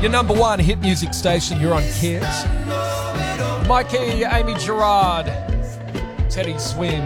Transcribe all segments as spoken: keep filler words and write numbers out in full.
Your number one hit music station, you're on Kiss. Mikey, Amy Gerard, Teddy Swim.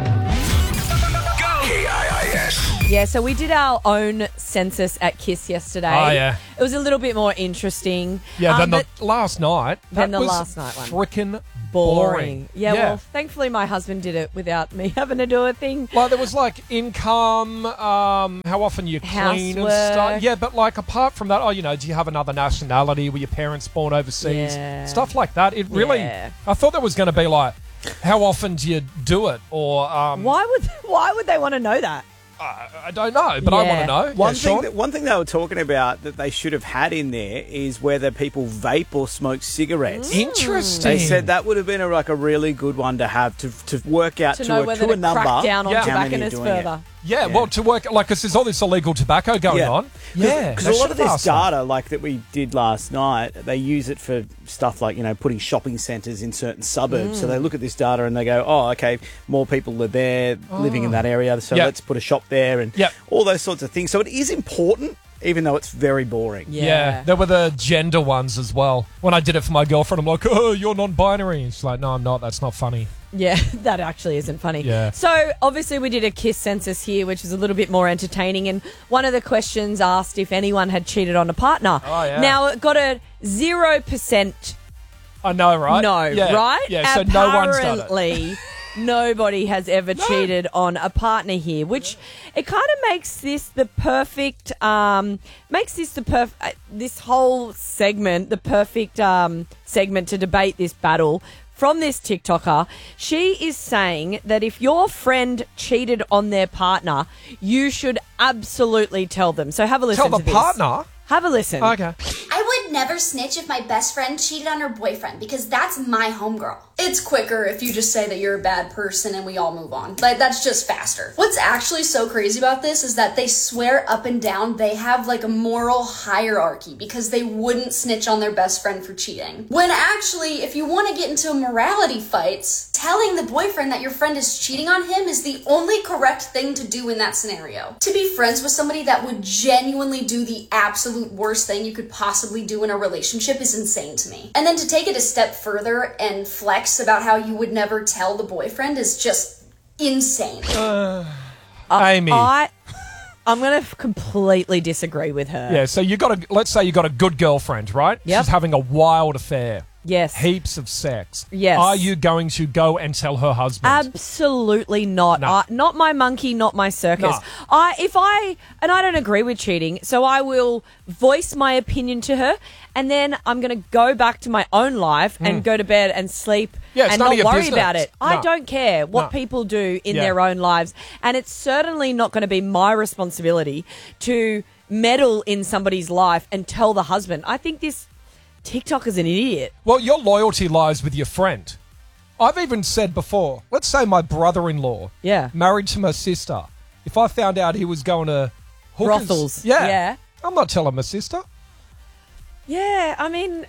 K I I S. Yeah, so we did our own census at Kiss yesterday. Oh, yeah. It was a little bit more interesting. Yeah, um, than but the last night. Than that the was last night one. Frickin' boring. boring. Yeah, well, thankfully my husband did it without me having to do a thing. Like, there was, like, income, um, how often you clean and stuff. Housework. Yeah, but, like, apart from that, oh, you know, do you have another nationality? Were your parents born overseas? Yeah. Stuff like that. It really... Yeah. I thought that was going to be, like, how often do you do it? Or... Um, Why would Why would they want to know that? I, I don't know, but I Yeah. want to know. One yeah, thing, Sean? that, one thing they were talking about that they should have had in there is whether people vape or smoke cigarettes. Interesting. They said that would have been a, like a really good one to have to to work out To to, know a, whether to a to number. crack down on Yeah. how many are tobacconists doing it. further. Yeah, Yeah. well, to work, like, because there's all this illegal tobacco going Yeah. on. Yeah, Because they a lot should of have this asked them. data, like that we did last night, they use it for stuff like, you know, putting shopping centres in certain suburbs. Mm. So they look at this data and they go, oh, okay, more people are there living in that area, so Yep. let's put a shop there and Yep. all those sorts of things. So it is important, even though it's very boring. Yeah. Yeah. there were the gender ones as well. When I did it for my girlfriend, I'm like, oh, you're non-binary. And she's like, no, I'm not. That's not funny. Yeah, that actually isn't funny. Yeah. So, obviously, we did a Kiss census here, which is a little bit more entertaining. And one of the questions asked if anyone had cheated on a partner. Oh, yeah. Now, it got a zero percent I know, right? no, Yeah. right? Yeah, so no one's done it. Apparently, nobody has ever cheated on a partner here, which it kind of makes this the perfect, um, makes this the perf- uh, this whole segment the perfect um, segment to debate this battle. From this TikToker, she is saying that if your friend cheated on their partner, you should absolutely tell them. So have a listen Tell to the this. partner? Have a listen. Okay. I would never snitch if my best friend cheated on her boyfriend because that's my homegirl. It's quicker if you just say that you're a bad person and we all move on. Like, that's just faster. What's actually so crazy about this is that they swear up and down they have like a moral hierarchy because they wouldn't snitch on their best friend for cheating. When actually, if you want to get into morality fights, telling the boyfriend that your friend is cheating on him is the only correct thing to do in that scenario. To be friends with somebody that would genuinely do the absolute worst thing you could possibly do in a relationship is insane to me. And then to take it a step further and flex about how you would never tell the boyfriend is just insane. Amy. I, I'm going to completely disagree with her. Yeah, so you got a, let's say you got a good girlfriend, right? Yep. She's having a wild affair. Yes. Heaps of sex. Yes. Are you going to go and tell her husband? Absolutely not. No. I, not my monkey, not my circus. No. I if I and I don't agree with cheating, so I will voice my opinion to her, and then I'm going to go back to my own life and go to bed and sleep Yeah, it's and none of not your worry business. about it. I No. don't care what No. people do in Yeah. their own lives, and it's certainly not going to be my responsibility to meddle in somebody's life and tell the husband. I think this TikToker's an idiot. Well, your loyalty lies with your friend. I've even said before, let's say my brother-in-law, Yeah. married to my sister, if I found out he was going to hookers, Brothels. yeah, Yeah. I'm not telling my sister. Yeah, I mean,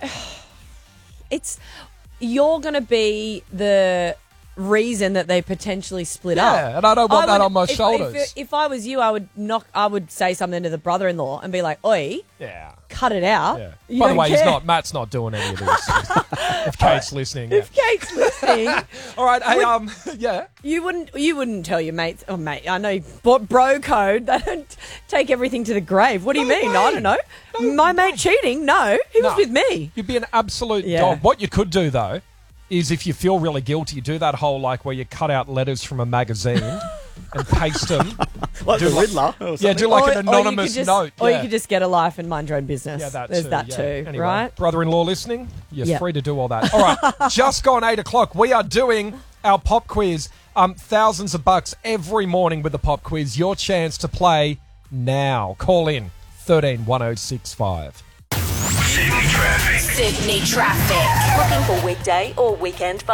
it's you're going to be the reason that they potentially split up. Yeah, and I don't want that on my if, shoulders. If, if I was you, I would knock. I would say something to the brother-in-law and be like, "Oi, Yeah. cut it out." Yeah. You By the don't way, he's care. not. Matt's not doing any of this. If Kate's listening. If yeah. Kate's listening, All right. Hey, Would- um, yeah. you wouldn't. You wouldn't tell your mates. Oh, mate, I know bro bro code. They don't take everything to the grave. What do you No mean? way. I don't know. My mate cheating? No, he was No. with me. You'd be an absolute Yeah. dog. What you could do though is if you feel really guilty, you do that whole like where you cut out letters from a magazine and paste them. Like Do the like- Riddler. Or Yeah, something. do like Or- an or you could anonymous just- note. Or yeah. you could just get a life and mind your own business. Yeah, that There's too. that yeah. too, Anyway, right? brother-in-law listening, you're Yeah. free to do all that. All right, just gone eight o'clock. We are doing our pop quiz. Um, thousands of bucks every morning with the pop quiz. Your chance to play now. Call in thirteen one oh six five. Sydney traffic. Sydney traffic. Looking for weekday or weekend fun?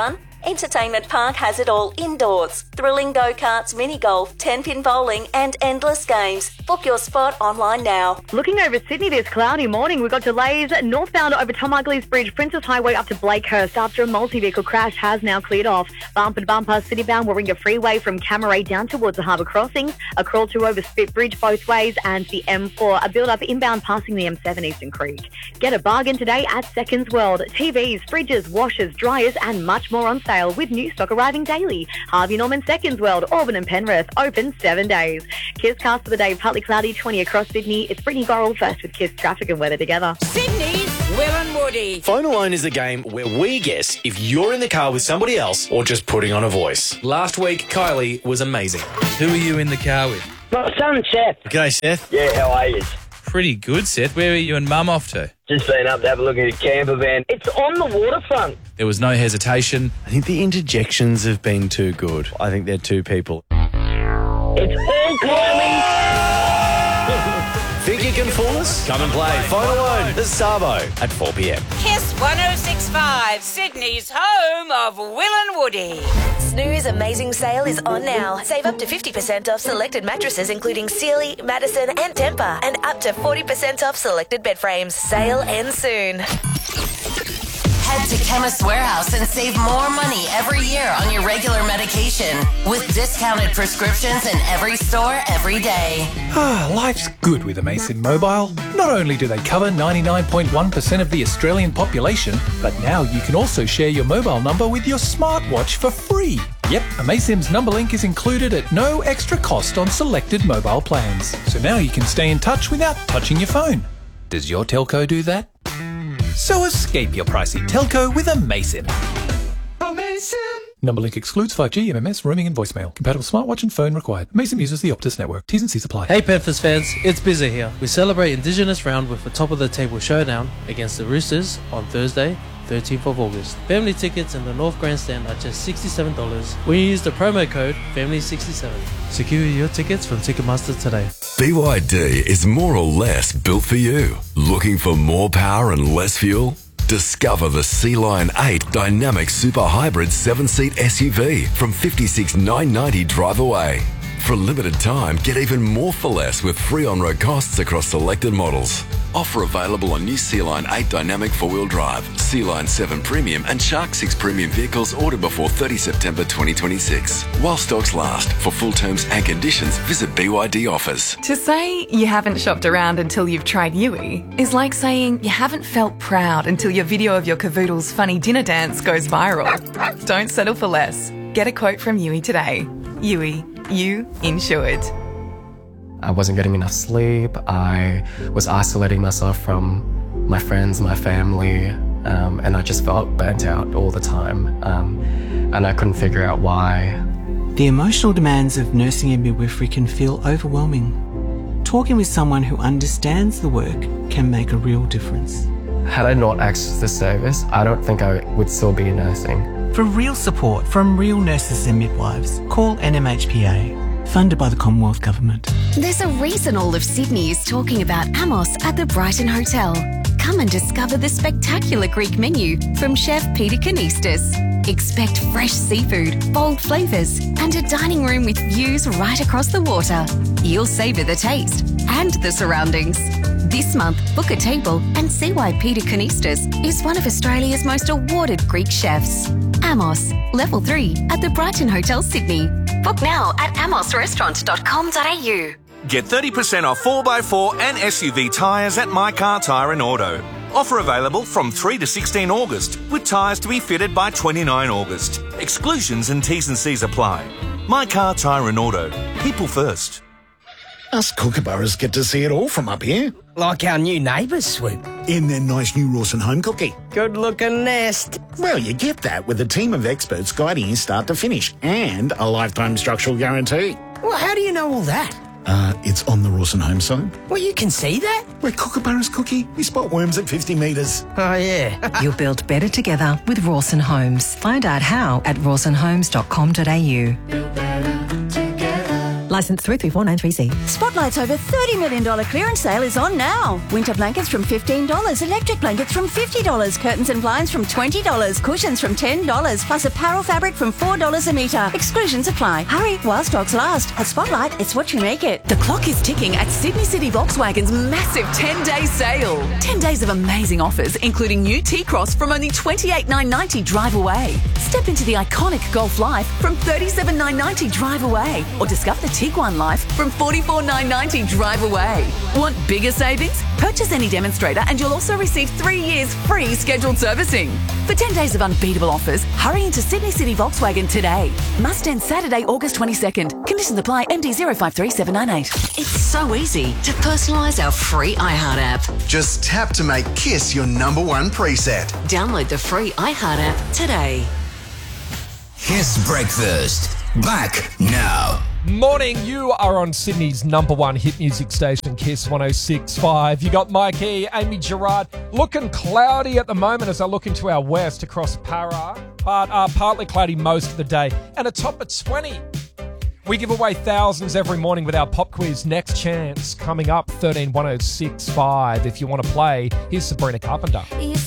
Entertainment Park has it all indoors. Thrilling go-karts, mini-golf, ten-pin bowling and endless games. Book your spot online now. Looking over Sydney this cloudy morning, we've got delays northbound over Tom Ugley's Bridge, Princess Highway up to Blakehurst after a multi-vehicle crash has now cleared off. Bumper to bumper, citybound Warringah Freeway from Camaray down towards the Harbour Crossings, a crawl to over Spit Bridge both ways, and the M four, a build-up inbound passing the M seven Eastern Creek. Get a bargain today at Seconds World. T Vs, fridges, washers, dryers and much more on sale with new stock arriving daily. Harvey Norman Seconds World, Auburn and Penrith, open seven days. Kiss cast for the day, partly cloudy, twenty across Sydney. It's Brittany Gorrell first with Kiss traffic and weather together. Sydney's Will and Woody. Phone Alone is a game where we guess if you're in the car with somebody else or just putting on a voice. Last week, Kylie was amazing. Who are you in the car with? My son, Seth. G'day, Seth. Yeah, how are you? Pretty good, Seth. Where are you and Mum off to? Just been up to have a look at a camper van. It's on the waterfront. There was no hesitation. I think the interjections have been too good. I think they're two people. It's all Kylie. Think you can fool us? Come and play Phone Alone, the Sabo at four p.m. Kiss one oh six point five, Sydney's home of Will and Woody. Snooze Amazing Sale is on now. Save up to fifty percent off selected mattresses including Sealy, Madison and Tempur, and up to forty percent off selected bed frames. Sale ends soon. Head to Chemist Warehouse and save more money every year on your regular medication with discounted prescriptions in every store every day. Ah, life's good with Amazon Mobile. Not only do they cover ninety-nine point one percent of the Australian population, but now you can also share your mobile number with your smartwatch for free. Yep, Amazim's number link is included at no extra cost on selected mobile plans. So now you can stay in touch without touching your phone. Does your telco do that? So escape your pricey telco with Amazon. Amazon. Number link excludes five G, M M S, roaming and voicemail. Compatible smartwatch and phone required. Amazon uses the Optus network. T's and C's apply. Hey Panthers fans, it's Bizza here. We celebrate Indigenous Round with a top-of-the-table showdown against the Roosters on Thursday, thirteenth of August. Family tickets in the North Grandstand are just sixty-seven dollars when you use the promo code family sixty-seven. Secure your tickets from Ticketmaster today. B Y D is more or less built for you. Looking for more power and less fuel? Discover the Sea Lion eight Dynamic Super Hybrid seven-seat S U V from fifty-six thousand nine hundred ninety dollars drive away. For a limited time, get even more for less with free on-road costs across selected models. Offer available on new Sea Lion eight Dynamic four-wheel drive, Sea Lion seven Premium and Shark six Premium vehicles ordered before thirtieth September twenty twenty-six. While stocks last. For full terms and conditions, visit B Y D offers. To say you haven't shopped around until you've tried Yui is like saying you haven't felt proud until your video of your cavoodle's funny dinner dance goes viral. Don't settle for less. Get a quote from Yui today. Yui, you insured. I wasn't getting enough sleep. I was isolating myself from my friends, my family, um, and I just felt burnt out all the time. Um, and I couldn't figure out why. The emotional demands of nursing and midwifery can feel overwhelming. Talking with someone who understands the work can make a real difference. Had I not accessed this service, I don't think I would still be nursing. For real support from real nurses and midwives, call N M H P A. Funded by the Commonwealth Government. There's a reason all of Sydney is talking about Amos at the Brighton Hotel. Come and discover the spectacular Greek menu from Chef Peter Kanistas. Expect fresh seafood, bold flavours, and a dining room with views right across the water. You'll savour the taste and the surroundings. This month, book a table and see why Peter Kanistas is one of Australia's most awarded Greek chefs. Amos, Level three at the Brighton Hotel, Sydney. Book now at amos restaurant dot com dot a u. Get thirty percent off four by four and S U V tyres at My Car Tyre and Auto. Offer available from three to sixteen August, with tyres to be fitted by twenty-nine August. Exclusions and T's and C's apply. My Car Tyre and Auto. People first. Us kookaburras get to see it all from up here. Like our new neighbours, Swoop. In their nice new Rawson home cookie. Good-looking nest. Well, you get that with a team of experts guiding you start to finish and a lifetime structural guarantee. Well, how do you know all that? Uh, it's on the Rawson home site. Well, you can see that? We're kookaburras cookie. We spot worms at fifty metres. Oh, yeah. You'll build better together with Rawson Homes. Find out how at rawson homes dot com dot a u. Licence three three four nine three C. Spotlight's over thirty million dollars clearance sale is on now. Winter blankets from fifteen dollars, electric blankets from fifty dollars, curtains and blinds from twenty dollars, cushions from ten dollars, plus apparel fabric from four dollars a metre. Exclusions apply. Hurry while stocks last. At Spotlight, it's what you make it. The clock is ticking at Sydney City Volkswagen's massive ten-day sale. ten days of amazing offers, including new T-Cross from only twenty-eight thousand nine hundred ninety drive away. Step into the iconic Golf Life from thirty-seven thousand nine hundred ninety drive away. Or discover the Tiguan Life from forty-four thousand nine hundred ninety drive away. Want bigger savings? Purchase any demonstrator and you'll also receive three years free scheduled servicing. For ten days of unbeatable offers, hurry into Sydney City Volkswagen today. Must end Saturday, August twenty-second. Conditions apply. M D zero five three seven nine eight. It's so easy to personalise our free iHeart app. Just tap to make Kiss your number one preset. Download the free iHeart app today. Kiss Breakfast. Back now. Morning, you are on Sydney's number one hit music station, Kiss one oh six point five. You got Mikey, Amy Gerard. Looking cloudy at the moment as I look into our west across Para, but uh, partly cloudy most of the day. And a top at twenty. We give away thousands every morning with our pop quiz. Next chance coming up, thirteen one oh six point five. If you want to play, here's Sabrina Carpenter.